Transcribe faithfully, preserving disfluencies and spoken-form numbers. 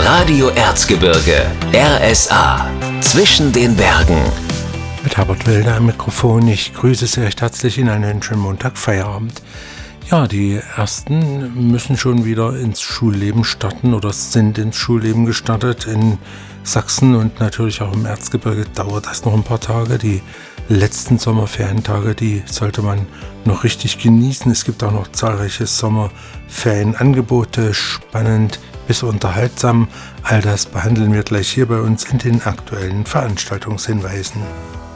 Radio Erzgebirge, R S A, zwischen den Bergen. Mit Herbert Wilder am Mikrofon. Ich grüße Sie recht herzlich in einen schönen Montagfeierabend. Ja, die Ersten müssen schon wieder ins Schulleben starten oder sind ins Schulleben gestartet. In Sachsen und natürlich auch im Erzgebirge dauert das noch ein paar Tage. Die letzten Sommerferientage, die sollte man noch richtig genießen. Es gibt auch noch zahlreiche Sommerferienangebote, spannend bis unterhaltsam. All das behandeln wir gleich hier bei uns in den aktuellen Veranstaltungshinweisen.